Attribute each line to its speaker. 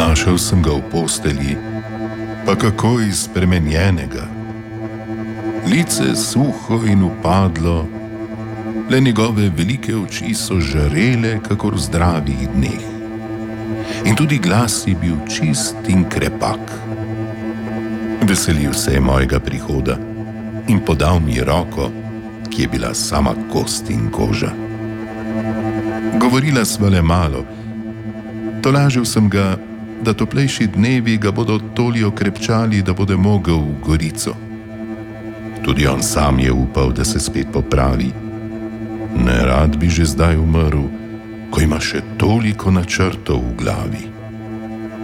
Speaker 1: Našel sem ga v postelji, pa kako izpremenjenega. Lice suho in upadlo, le njegove velike oči so žarele, kakor v zdravih dneh. In tudi glas je bil čist in krepak. Veselil se je mojega prihoda in podal mi roko, ki je bila sama kost in koža. Govorila sva le malo. Tolažil sem ga, da toplejši dnevi ga bodo toliko okrepčali, da bude mogel v Gorico. Tudi on sam je upal, da se spet popravi. Ne rad bi že zdaj umrl, ko ima še toliko načrtov v glavi.